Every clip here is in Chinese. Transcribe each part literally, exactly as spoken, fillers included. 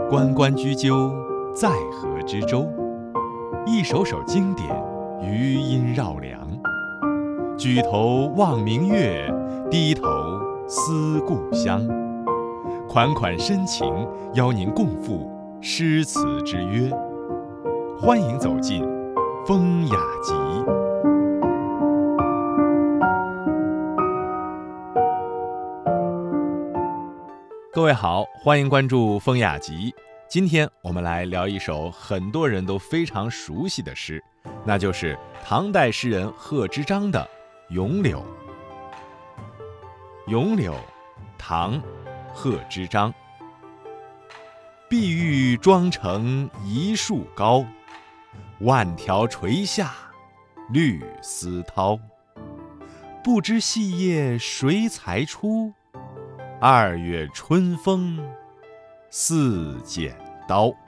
关关雎鸠，在河之洲。一首首经典，余音绕梁。举头望明月，低头思故乡。款款深情，邀您共赴诗词之约。欢迎走进风雅集。各位好，欢迎关注风雅集。今天我们来聊一首很多人都非常熟悉的诗，那就是唐代诗人贺知章的《咏柳》。《咏柳》，唐，贺知章。碧玉妆成一树高，万条垂下绿丝绦。不知细叶谁裁出？二月春风似剪刀。《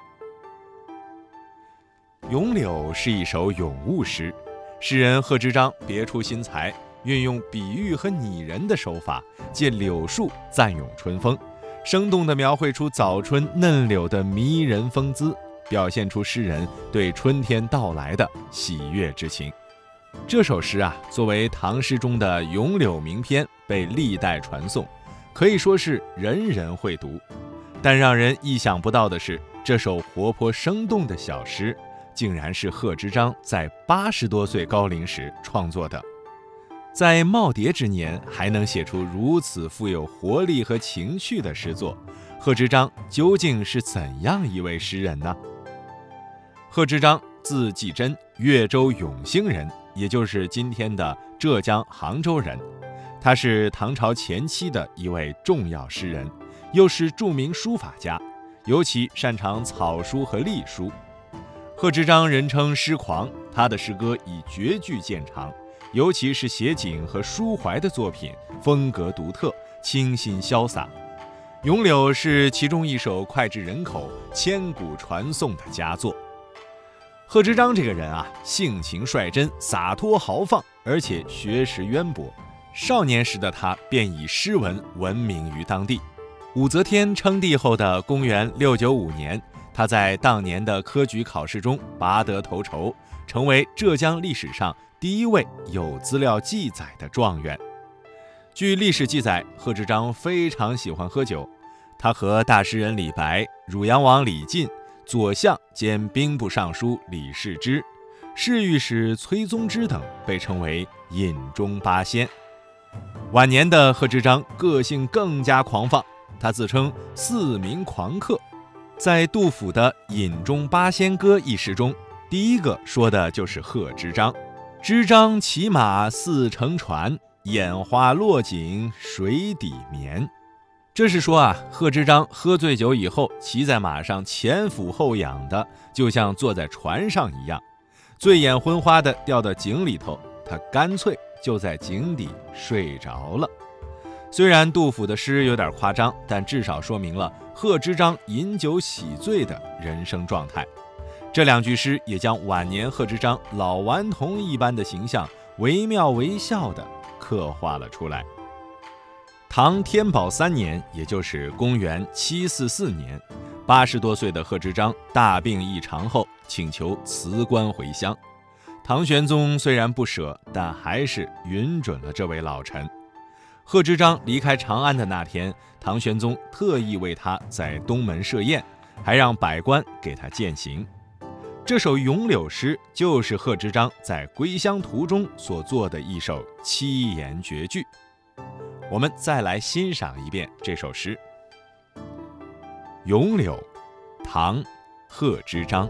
咏柳》是一首咏物诗，诗人贺知章别出心裁，运用比喻和拟人的手法，借柳树赞咏春风，生动地描绘出早春嫩柳的迷人风姿，表现出诗人对春天到来的喜悦之情。这首诗啊，作为唐诗中的咏柳名篇，被历代传颂，可以说是人人会读。但让人意想不到的是，这首活泼生动的小诗，竟然是贺知章在八十多岁高龄时创作的。在耄耋之年还能写出如此富有活力和情趣的诗作，贺知章究竟是怎样一位诗人呢？贺知章字季真，越州永兴人，也就是今天的浙江杭州人。他是唐朝前期的一位重要诗人，又是著名书法家，尤其擅长草书和隶书。贺知章人称诗狂，他的诗歌以绝句见长，尤其是写景和抒怀的作品，风格独特，清新潇洒。《咏柳》是其中一首脍炙人口、千古传颂的佳作。贺知章这个人啊，性情率真，洒脱豪放，而且学识渊博。少年时的他便以诗文闻名于当地。武则天称帝后的公元六九五年，他在当年的科举考试中拔得头筹，成为浙江历史上第一位有资料记载的状元。据历史记载，贺知章非常喜欢喝酒，他和大诗人李白、汝阳王李进、左相兼兵部尚书李世之、侍御史崔宗之等被称为饮中八仙。晚年的贺知章个性更加狂放，他自称四民狂客。在杜甫的《饮中八仙歌》一诗中，第一个说的就是贺知章。知章骑马似乘船，眼花落井水底眠。这是说啊，贺知章喝醉酒以后，骑在马上前俯后仰的，就像坐在船上一样，醉眼昏花的掉到井里头，他干脆就在井底睡着了。虽然杜甫的诗有点夸张，但至少说明了贺知章饮酒喜醉的人生状态。这两句诗也将晚年贺知章老顽童一般的形象惟妙惟肖地刻画了出来。唐天宝三年，也就是公元七四四年，八十多岁的贺知章大病一场后，请求辞官回乡。唐玄宗虽然不舍，但还是允准了这位老臣。贺知章离开长安的那天，唐玄宗特意为他在东门设宴，还让百官给他饯行。这首咏柳诗就是贺知章在归乡途中所作的一首七言绝句。我们再来欣赏一遍这首诗。《咏柳》，唐，贺知章。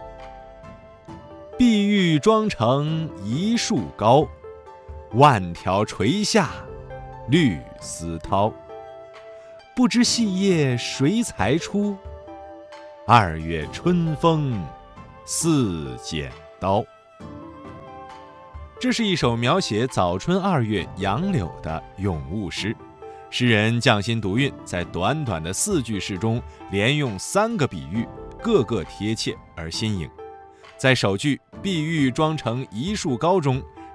碧玉妆成一树高，万条垂下绿丝绦。不知细叶谁裁出？二月春风似剪刀。这是一首描写早春二月杨柳的咏物诗，诗人匠心独运，在短短的四句诗中连用三个比喻，个个贴切而新颖。在首句碧玉妆成一树高中，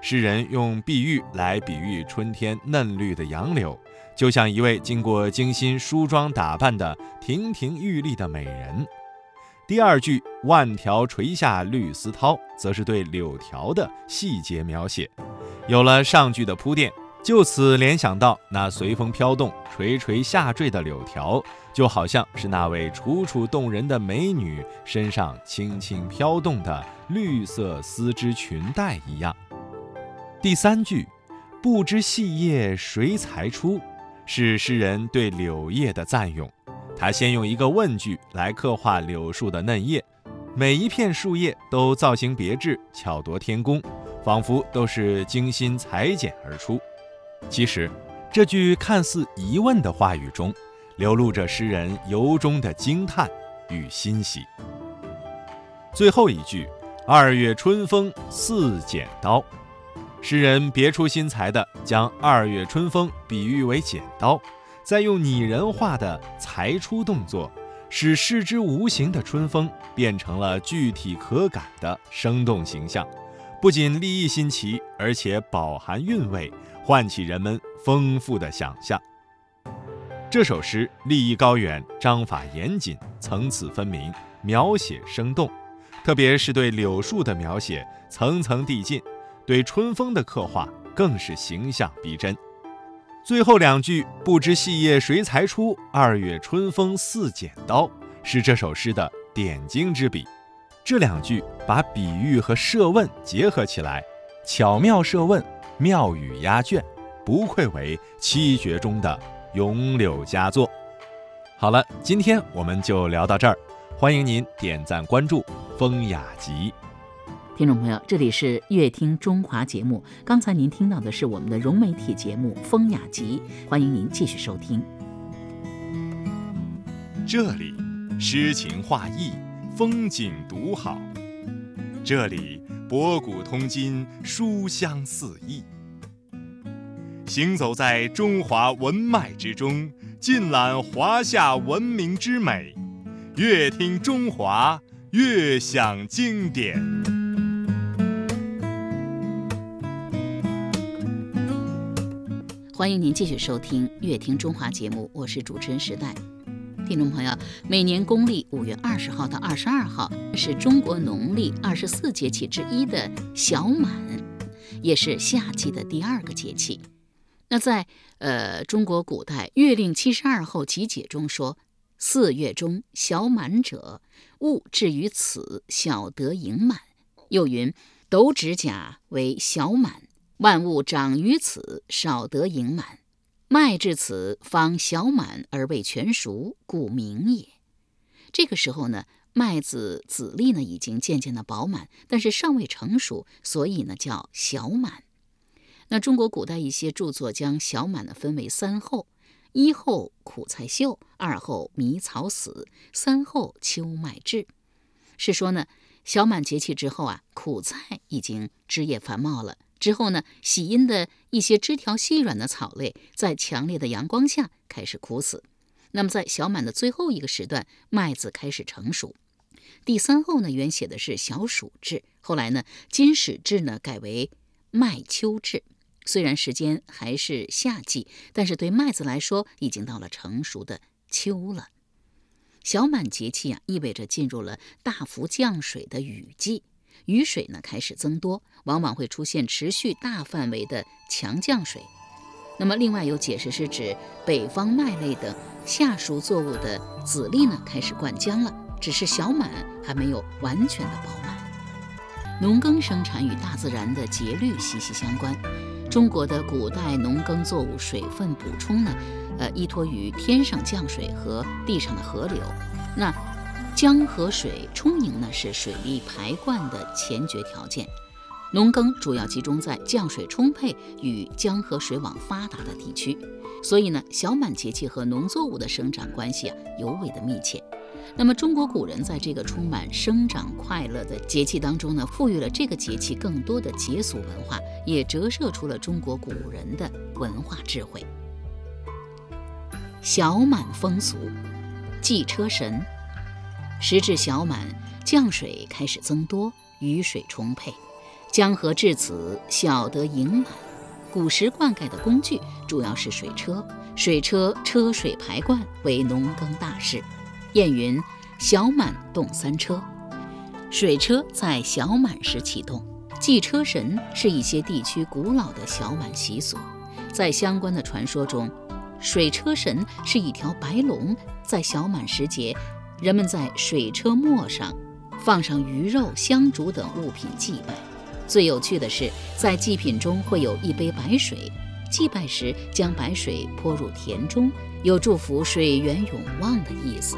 诗人用碧玉来比喻春天嫩绿的杨柳，就像一位经过精心梳妆打扮的亭亭玉立的美人。第二句万条垂下绿丝绦，则是对柳条的细节描写。有了上句的铺垫，就此联想到那随风飘动、垂垂下坠的柳条，就好像是那位楚楚动人的美女身上轻轻飘动的绿色丝织裙带一样。第三句不知细叶谁裁出，是诗人对柳叶的赞咏。他先用一个问句来刻画柳树的嫩叶，每一片树叶都造型别致，巧夺天工，仿佛都是精心裁剪而出。其实这句看似疑问的话语中，流露着诗人由衷的惊叹与欣喜。最后一句二月春风似剪刀，诗人别出心裁地将二月春风比喻为剪刀，再用拟人化的裁出动作，使视之无形的春风变成了具体可感的生动形象，不仅立意新奇，而且饱含韵味，唤起人们丰富的想象。这首诗立意高远，章法严谨，层次分明，描写生动，特别是对柳树的描写层层递进，对春风的刻画更是形象逼真。最后两句不知细叶谁裁出，二月春风似剪刀，是这首诗的点睛之笔。这两句把比喻和设问结合起来，巧妙设问，妙语押卷，不愧为七绝中的咏柳佳作。好了，今天我们就聊到这儿，欢迎您点赞关注风雅集。 听众朋友，这里是乐听中华节目，刚才您听到的是我们的融媒体节目《风雅集》，欢迎您继续收听。 这里诗情画意，风景独好；这里博古通今，书香四溢。行走在中华文脉之中，尽览华夏文明之美，乐听中华，乐享经典。 欢迎您继续收听《乐听中华》节目，我是主持人时代。听众朋友，每年公历五月二十号到二十二号是中国农历二十四节气之一的小满，也是夏季的第二个节气。那在呃中国古代《月令七十二候集解》中说：“四月中小满者，物至于此，小得盈满。”又云：“斗指甲为小满。”万物长于此，少得盈满。麦至此，方小满而未全熟，故名也。这个时候呢，麦子籽粒呢已经渐渐的饱满，但是尚未成熟，所以呢叫小满。那中国古代一些著作将小满呢分为三候：一候苦菜秀，二候迷草死，三候秋麦至。是说呢，小满节气之后啊，苦菜已经枝叶繁茂了。之后呢，喜阴的一些枝条细软的草类在强烈的阳光下开始枯死。那么在小满的最后一个时段，麦子开始成熟。第三候呢，原写的是小暑至，后来呢，金始至呢改为麦秋至。虽然时间还是夏季，但是对麦子来说，已经到了成熟的秋了。小满节气啊，意味着进入了大幅降水的雨季。雨水呢开始增多，往往会出现持续大范围的强降水。那么另外有解释是指北方麦类等夏熟作物的籽粒呢开始灌浆了，只是小满还没有完全的饱满。农耕生产与大自然的节律息息相关。中国的古代农耕作物水分补充呢，呃，依托于天上降水和地上的河流。那江河水充盈呢，是水利排灌的前决条件。农耕主要集中在降水充沛与江河水网发达的地区，所以呢，小满节气和农作物的生长关系啊尤为的密切。那么，中国古人在这个充满生长快乐的节气当中呢，赋予了这个节气更多的节俗文化，也折射出了中国古人的文化智慧。小满风俗，祭车神。时至小满，降水开始增多，雨水充沛。 江河至此，小得盈满。古时灌溉的工具主要是水车，水车车水排灌为农耕大事。谚云：小满动三车。水车在小满时启动，祭车神是一些地区古老的小满习俗。在相关的传说中，水车神是一条白龙，在小满时节，人们在水车末上放上鱼肉、香烛等物品祭拜。最有趣的是，在祭品中会有一杯白水，祭拜时将白水泼入田中，有祝福水源永旺的意思。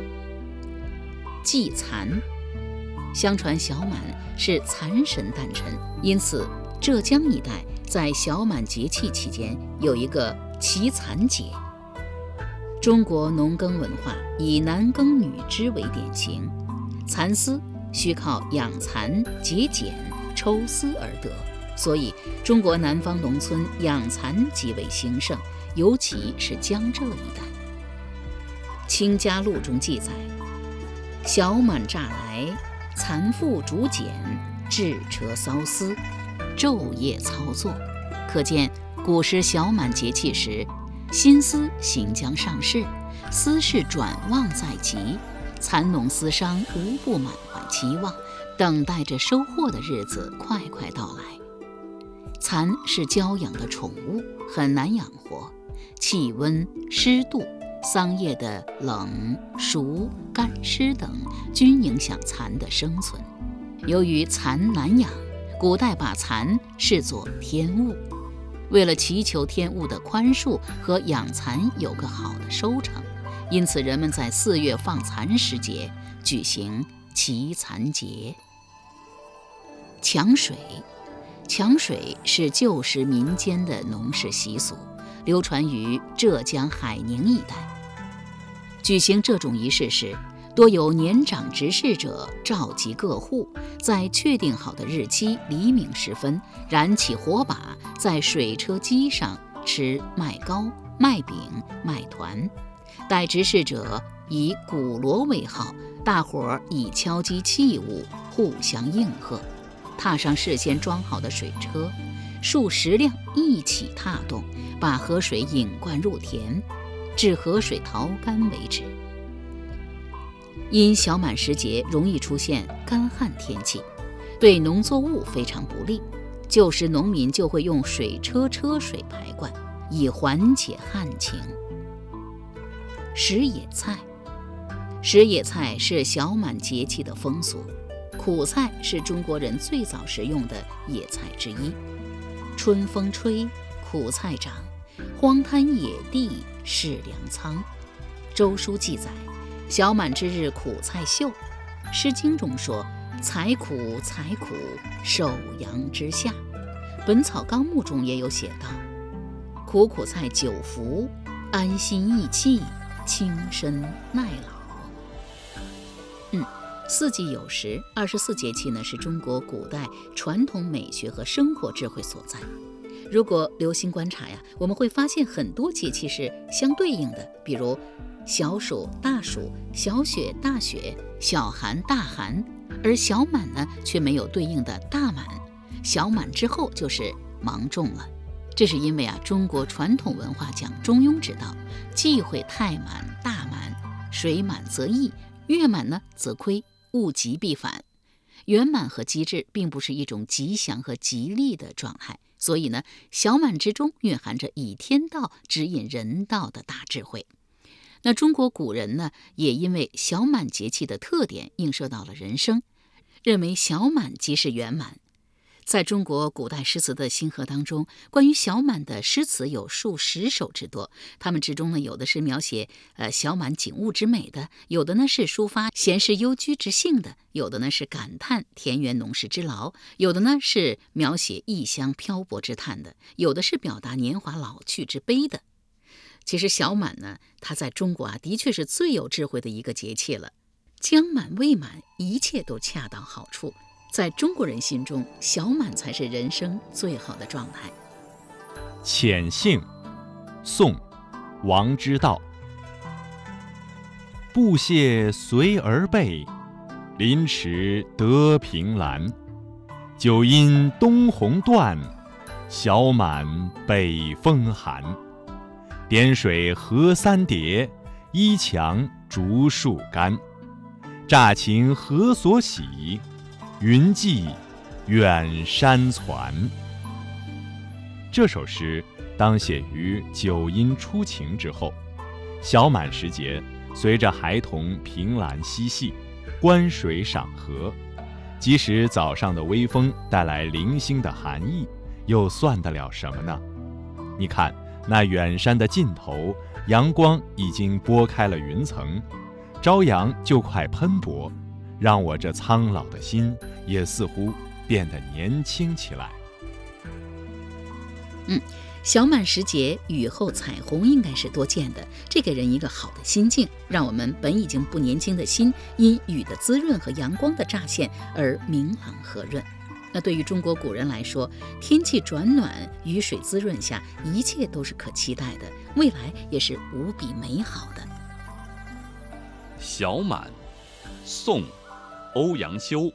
祭蚕，相传小满是蚕神诞辰，因此浙江一带在小满节气期间有一个祈蚕节。中国农耕文化以男耕女织为典型，蚕丝需靠养蚕结茧抽丝而得，所以中国南方农村养蚕极为兴盛，尤其是江浙一带。《清家录》中记载：小满乍来，蚕妇竹茧，制车缫丝，昼夜操作。可见古时小满节气时，新丝行将上市，丝事转旺在即，蚕农丝商无不满怀期望，等待着收获的日子快快到来。蚕是娇养的宠物，很难养活，气温、湿度、桑叶的冷、熟、干湿等均影响蚕的生存。由于蚕难养，古代把蚕视作天物。为了祈求天物的宽恕和养蚕有个好的收成，因此人们在四月放蚕时节举行祈蚕节。抢水，抢水是旧时民间的农事习俗，流传于浙江海宁一带。举行这种仪式时，多有年长执事者召集各户，在确定好的日期黎明时分，燃起火把，在水车机上吃麦糕、麦饼、麦团。待执事者以鼓锣为号，大伙儿以敲击器物互相应和，踏上事先装好的水车，数十辆一起踏动，把河水引灌入田，至河水淘干为止。因小满时节容易出现干旱天气，对农作物非常不利，旧时农民就会用水车车水排灌，以缓解旱情。食野菜，食野菜是小满节气的风俗。苦菜是中国人最早食用的野菜之一。春风吹，苦菜长，荒滩野地是粮仓。周书记载，小满之日苦菜秀。诗经中说，采苦采苦，首阳之下。本草纲目中也有写道，苦苦菜久服，安心益气，轻身耐老。嗯，四季有时，二十四节气呢，是中国古代传统美学和生活智慧所在。如果留心观察呀，我们会发现很多节气是相对应的，比如小暑、大暑、小雪、大雪、小寒、大寒，而小满呢却没有对应的大满，小满之后就是芒种了。这是因为啊，中国传统文化讲中庸之道，忌讳太满、大满，水满则溢，月满呢则亏，物极必反。圆满和极致并不是一种吉祥和吉利的状态，所以呢，小满之中蕴含着以天道指引人道的大智慧。那中国古人呢，也因为小满节气的特点映射到了人生，认为小满即是圆满。在中国古代诗词的星河当中，关于小满的诗词有数十首之多。它们之中呢，有的是描写呃小满景物之美的，有的呢是抒发闲适幽居之兴的，有的呢是感叹田园农事之劳，有的呢是描写异乡漂泊之叹的，有的是表达年华老去之悲的。其实小满呢，它在中国啊，的确是最有智慧的一个节气了。将满未满，一切都恰到好处。在中国人心中，小满才是人生最好的状态。 浅杏，宋，王之道。布屑随而备，临池得凭栏。 酒阴东红断，小满北风寒。点水河三叠，依墙竹树干。乍晴何所喜，云际远山攒。这首诗当写于酒阴初晴之后，小满时节，随着孩童凭栏嬉戏，观水赏荷，即使早上的微风带来零星的寒意，又算得了什么呢？你看，那远山的尽头，阳光已经拨开了云层，朝阳就快喷薄，让我这苍老的心也似乎变得年轻起来。 嗯，小满时节，雨后彩虹应该是多见的，这给人一个好的心境，让我们本已经不年轻的心，因雨的滋润和阳光的乍现而明朗和润。那对于中国古人来说，天气转暖，雨水滋润下，一切都是可期待的，未来也是无比美好的。 小满，宋·欧阳修。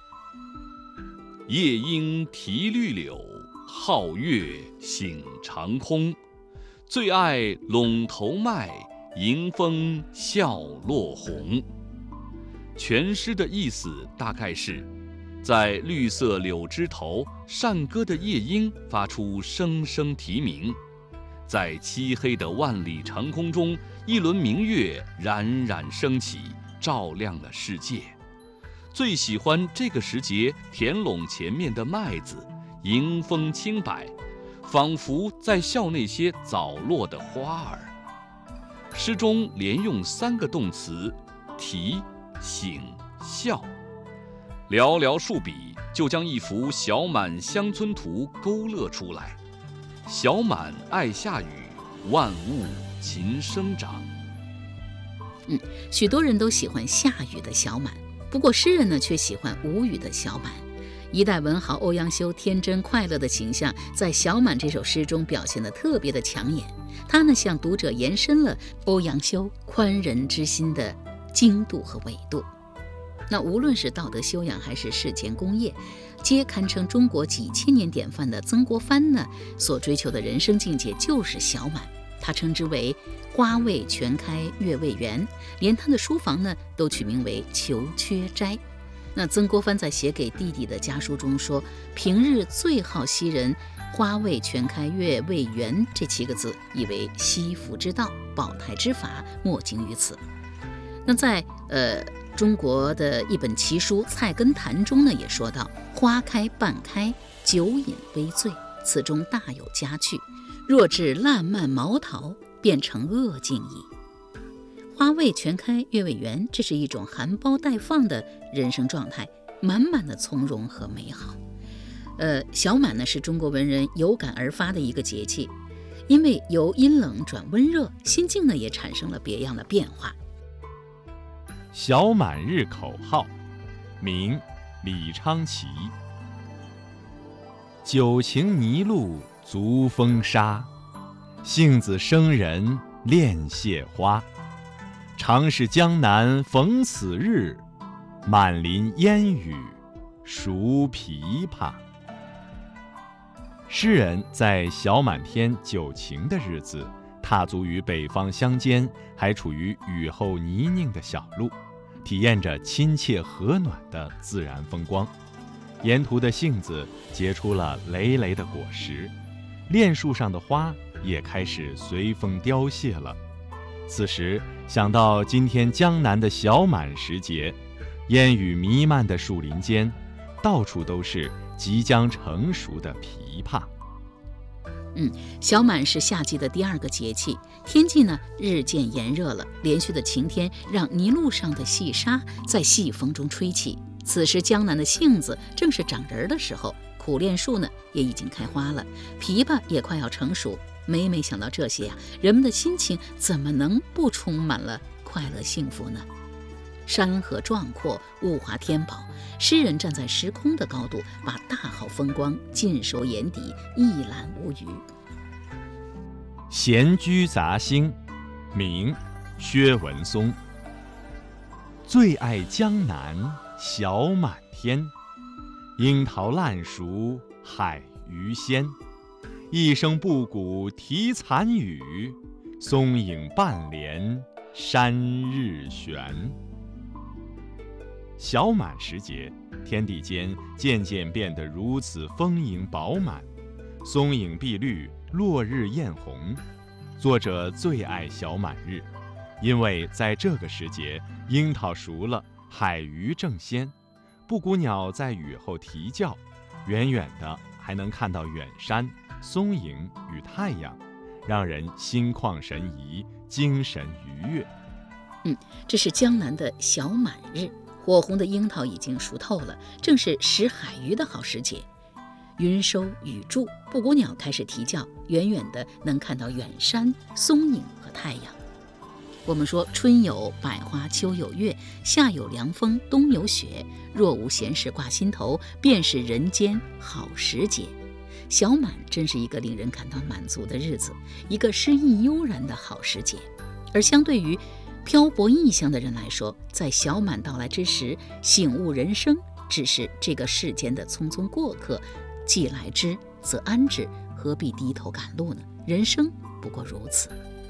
夜莺啼绿柳，皓月醒长空。最爱陇头麦，迎风笑落红。全诗的意思大概是，在绿色柳枝头善歌的夜莺发出声声啼鸣，在漆黑的万里长空中，一轮明月冉冉升起，照亮了世界。最喜欢这个时节田垄前面的麦子，迎风轻摆，仿佛在笑那些早落的花儿。诗中连用三个动词：啼、醒、笑，寥寥数笔就将一幅小满乡村图勾勒出来。小满爱下雨，万物勤生长。 嗯，许多人都喜欢下雨的小满，不过诗人呢却喜欢无雨的小满。一代文豪欧阳修天真快乐的形象，在《小满》这首诗中表现得特别的抢眼。他呢向读者延伸了欧阳修宽仁之心的精度和纬度。那无论是道德修养还是世间功业，皆堪称中国几千年典范的曾国藩呢所追求的人生境界就是小满。他称之为花未全开月未圆，连他的书房呢都取名为求缺斋。那曾国藩在写给弟弟的家书中说，平日最好惜人花未全开月未圆这七个字，以为惜福之道，保胎之法，莫精于此。那在呃中国的一本奇书《菜根谭》中呢，也说到：花开半开，酒饮微醉，此中大有佳趣。若至烂漫毛桃，便成恶境矣。花未全开月未圆，这是一种含苞待放的人生状态，满满的从容和美好。呃，小满呢是中国文人有感而发的一个节气，因为由阴冷转温热，心境呢也产生了别样的变化。 小满日口号，明·李昌齐。酒晴泥露足风沙，杏子生人恋谢花。常是江南逢此日，满林烟雨熟琵琶。诗人在小满天酒晴的日子，踏足于北方乡间还处于雨后泥泞的小路，体验着亲切和暖的自然风光。沿途的杏子结出了累累的果实，恋树上的花也开始随风凋谢了。此时想到今天江南的小满时节，烟雨弥漫的树林间，到处都是即将成熟的枇杷。 嗯，小满是夏季的第二个节气，天气呢日渐炎热了，连续的晴天让泥路上的细沙在细风中吹起。此时江南的杏子正是长仁的时候，苦楝树呢也已经开花了，枇杷也快要成熟。每每想到这些啊，人们的心情怎么能不充满了快乐幸福呢？山河壮阔，物华天宝，诗人站在时空的高度，把大好风光尽收眼底，一览无余。 闲居杂兴，明·薛文松。最爱江南小满天， 樱桃烂熟海鱼鲜，一声布谷啼残雨，松影半帘山日悬。小满时节，天地间渐渐变得如此丰盈饱满，松影碧绿，落日艳红。作者最爱小满日，因为在这个时节，樱桃熟了，海鱼正鲜，布谷鸟在雨后啼叫，远远的还能看到远山、松影与太阳，让人心旷神怡，精神愉悦。 嗯，这是江南的小满日，火红的樱桃已经熟透了，正是食海鱼的好时节。云收雨住，布谷鸟开始啼叫，远远的能看到远山、松影和太阳。我们说春有百花，秋有月，夏有凉风，冬有雪，若无闲事挂心头，便是人间好时节。小满真是一个令人感到满足的日子，一个诗意悠然的好时节。而相对于漂泊异乡的人来说，在小满到来之时，醒悟人生只是这个世间的匆匆过客，既来之则安之，何必低头赶路呢？人生不过如此。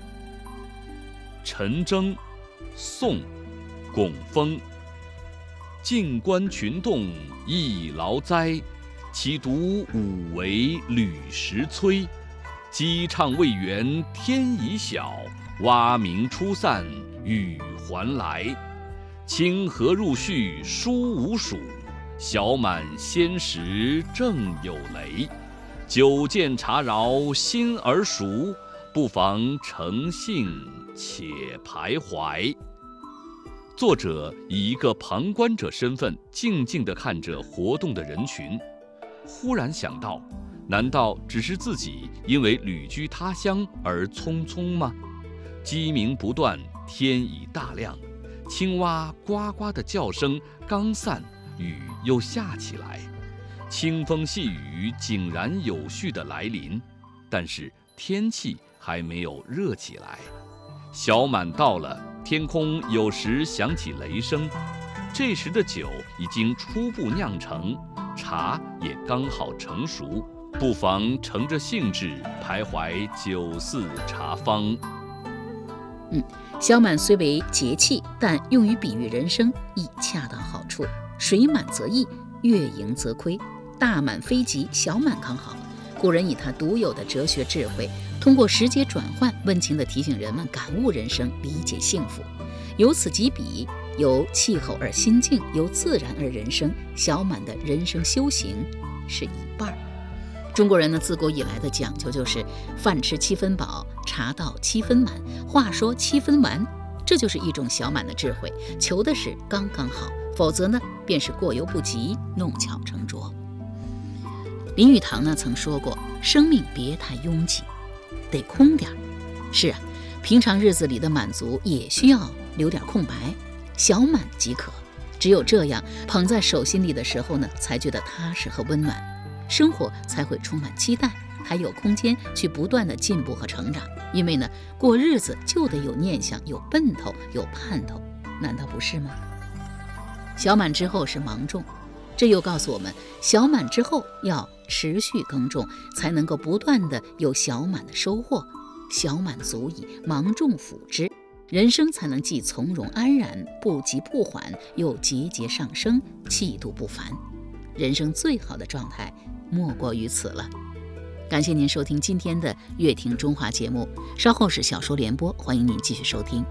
陈征，宋，龚丰。静观群动亦劳哉，其独五围履时摧。鸡唱未圆天已晓，蛙鸣初散雨还来。清河入序书无数，小满先时正有雷。久见茶饶心儿熟，不妨诚信且徘徊。作者以一个旁观者身份，静静地看着活动的人群，忽然想到，难道只是自己因为旅居他乡而匆匆吗？鸡鸣不断，天已大亮，青蛙呱呱的叫声刚散，雨又下起来，清风细雨井然有序地来临，但是天气还没有热起来。小满到了，天空有时响起雷声，这时的酒已经初步酿成，茶也刚好成熟，不妨乘着兴致徘徊酒肆茶坊。 嗯，小满虽为节气，但用于比喻人生亦恰到好处。水满则溢，月盈则亏，大满非吉，小满刚好。古人以他独有的哲学智慧，通过时节转换，温情地提醒人们感悟人生，理解幸福。由此及彼，由气候而心境，由自然而人生。小满的人生修行是一半。中国人呢，自古以来的讲究就是饭吃七分饱，茶到七分满，话说七分完。这就是一种小满的智慧，求的是刚刚好，否则呢，便是过犹不及，弄巧成拙。林语堂呢曾说过，生命别太拥挤，得空点儿。是啊，平常日子里的满足也需要留点空白，小满即可。只有这样，捧在手心里的时候呢，才觉得踏实和温暖，生活才会充满期待，还有空间去不断的进步和成长。因为呢，过日子就得有念想，有奔头，有盼头，难道不是吗？小满之后是芒种，这又告诉我们，小满之后要持续耕种，才能够不断的有小满的收获。小满足矣，芒种辅之，人生才能既从容安然，不急不缓，又节节上升，气度不凡。人生最好的状态莫过于此了。感谢您收听今天的乐听中华节目，稍后是小说联播，欢迎您继续收听。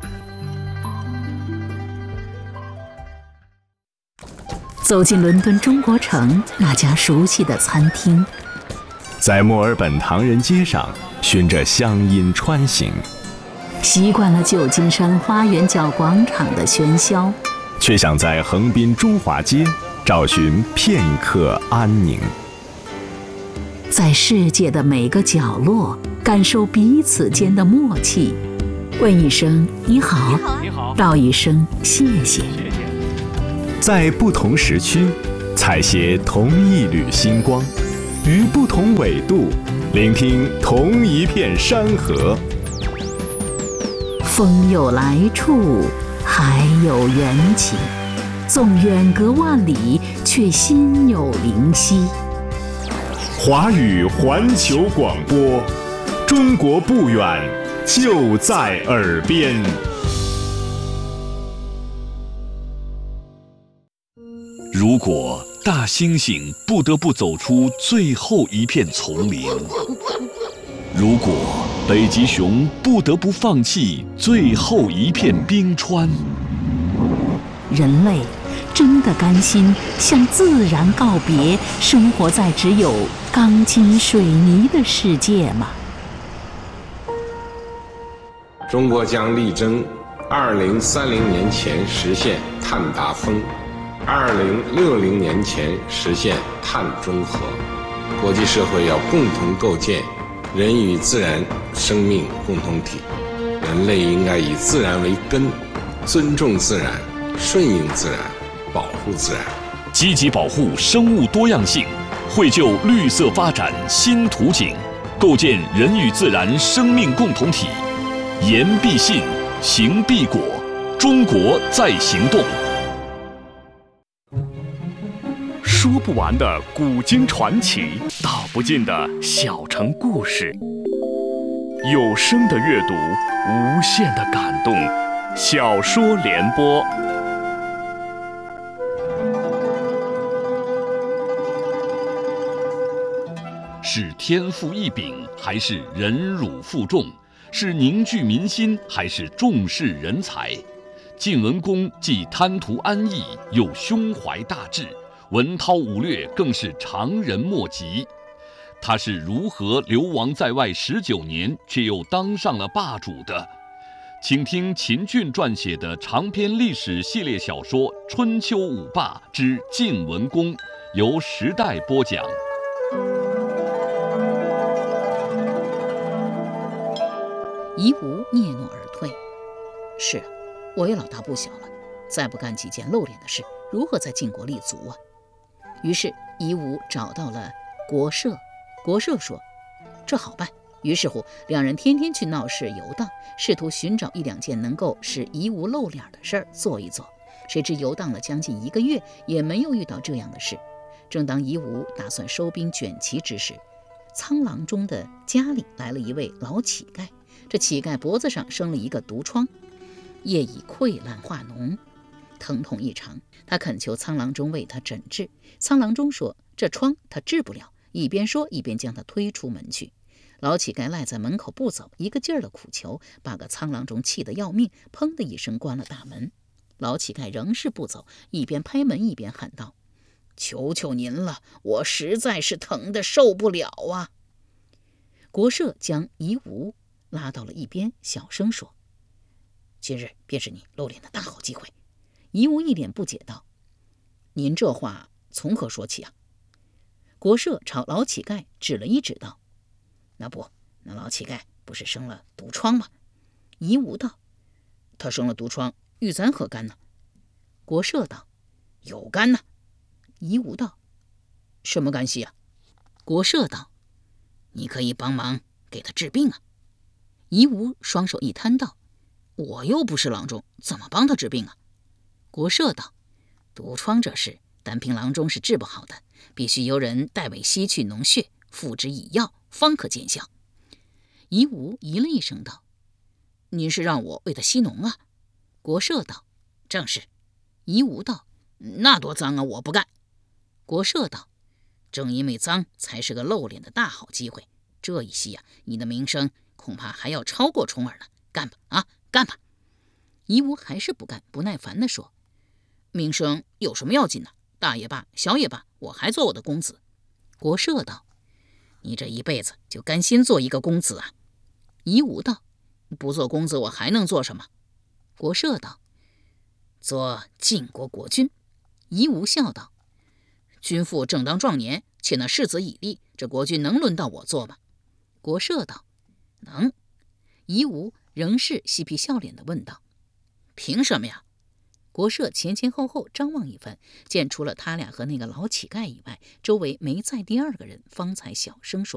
走进伦敦中国城那家熟悉的餐厅， 在墨尔本唐人街上循着乡音穿行， 习惯了旧金山花园角广场的喧嚣， 却想在横滨中华街找寻片刻安宁。 在世界的每个角落感受彼此间的默契，问一声你好， 你好， 道一声谢谢。 在不同时区采撷同一缕星光，于不同纬度聆听同一片山河。 风有来处，海有缘起， 纵远隔万里，却心有灵犀。 华语环球广播，中国不远，就在耳边。 如果大猩猩不得不走出最后一片丛林，如果北极熊不得不放弃最后一片冰川， 人类真的甘心向自然告别，生活在只有钢筋水泥的世界吗？ 中国将力争二零三零年前实现碳达峰，二零六零年前实现碳中和。国际社会要共同构建人与自然生命共同体，人类应该以自然为根，尊重自然，顺应自然，保护自然， 积极保护生物多样性，绘就绿色发展新图景，构建人与自然生命共同体。言必信，行必果，中国在行动。 说不完的古今传奇，道不尽的小城故事。有声的阅读，无限的感动。小说联播。 是天赋异禀，还是忍辱负重？是凝聚民心，还是重视人才？晋文公既贪图安逸，又胸怀大志，文韬武略更是常人莫及。他是如何流亡在外十九年，却又当上了霸主的？请听秦俊撰写的长篇历史系列小说《春秋五霸之晋文公》，由时代播讲。 夷吾嗫嚅而退。是啊，我也老大不小了，再不干几件露脸的事，如何在晋国立足啊？于是夷吾找到了国社，国社说这好办。于是乎，两人天天去闹市游荡，试图寻找一两件能够使夷吾露脸的事儿做一做。谁知游荡了将近一个月，也没有遇到这样的事。正当夷吾打算收兵卷齐之时，苍狼中的家里来了一位老乞丐。这乞丐脖子上生了一个毒疮，叶已溃烂化脓，疼痛异常。他恳求苍郎中为他诊治。苍郎中说这疮他治不了，一边说一边将他推出门去。老乞丐赖在门口不走，一个劲儿的苦求，把个苍郎中气得要命，砰的一声关了大门。老乞丐仍是不走，一边拍门一边喊道：求求您了，我实在是疼得受不了啊！国社将夷吾拉到了一边，小声说：今日便是你露脸的大好机会。夷吾一脸不解道：您这话从何说起啊？国社朝老乞丐指了一指道：那不，那老乞丐不是生了毒疮吗？夷吾道：他生了毒疮，与咱何干呢？国社道：有干呢。夷吾道：什么干系啊？国社道：你可以帮忙给他治病啊。夷吾双手一摊道：我又不是郎中，怎么帮他治病啊？国社道：毒疮这事单凭郎中是治不好的，必须由人代为吸去脓血，付之以药，方可见效。夷吾咦了一声道：您是让我为他吸脓啊？国社道：正是。夷吾道：那多脏啊，我不干。国社道：正因为脏，才是个露脸的大好机会。这一吸啊，你的名声恐怕还要超过重耳呢。干吧啊，干吧！夷吾还是不干，不耐烦地说：名声有什么要紧呢？大也罢，小也罢，我还做我的公子。国社道：你这一辈子就甘心做一个公子啊？夷吾道：不做公子我还能做什么？国社道：做晋国国君。夷吾笑道：君父正当壮年，且那世子已立，这国君能轮到我做吗？国社道：能。夷吾仍是嬉皮笑脸地问道：凭什么呀？国社前前后后张望一番，见除了他俩和那个老乞丐以外，周围没再第二个人，方才小声说：